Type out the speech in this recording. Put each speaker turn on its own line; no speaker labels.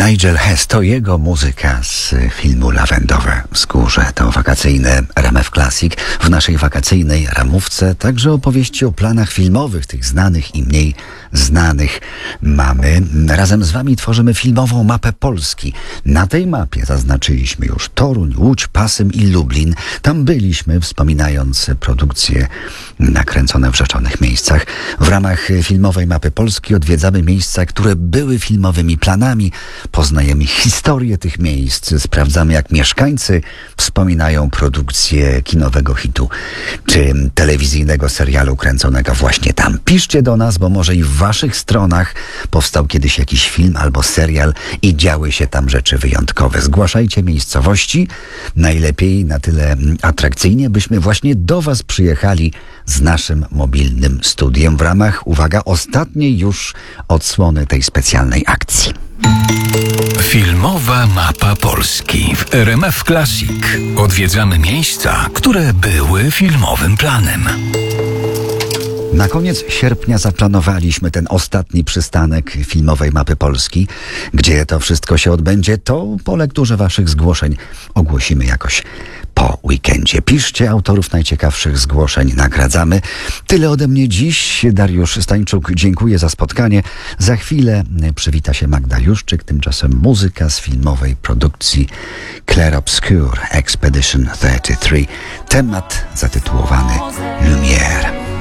Nigel Hess, to jego muzyka z filmu Lawendowe Wzgórze. To wakacyjne RMF Classic. W naszej wakacyjnej ramówce także opowieści o planach filmowych, tych znanych i mniej znanych mamy. Razem z wami tworzymy filmową mapę Polski. Na tej mapie zaznaczyliśmy już Toruń, Łódź, Pasym i Lublin. Tam byliśmy, wspominając produkcje nakręcone w rzeczonych miejscach. W ramach filmowej mapy Polski odwiedzamy miejsca, które były filmowymi planami. Poznajemy historię tych miejsc, sprawdzamy, jak mieszkańcy wspominają produkcję kinowego hitu czy telewizyjnego serialu kręconego właśnie tam. Piszcie do nas, bo może i w waszych stronach powstał kiedyś jakiś film albo serial i działy się tam rzeczy wyjątkowe. Zgłaszajcie miejscowości, najlepiej na tyle atrakcyjnie, byśmy właśnie do was przyjechali z naszym mobilnym studiem w ramach, uwaga, ostatniej już odsłony tej specjalnej akcji.
Filmowa mapa Polski w RMF Classic. Odwiedzamy miejsca, które były filmowym planem.
Na koniec sierpnia zaplanowaliśmy ten ostatni przystanek filmowej mapy Polski. Gdzie to wszystko się odbędzie, to po lekturze waszych zgłoszeń ogłosimy jakoś po weekendzie. Piszcie autorów najciekawszych zgłoszeń, nagradzamy. Tyle ode mnie dziś. Dariusz Stańczuk, dziękuję za spotkanie. Za chwilę przywita się Magda Juszczyk, tymczasem muzyka z filmowej produkcji Clair Obscur Expedition 33. Temat zatytułowany Lumière.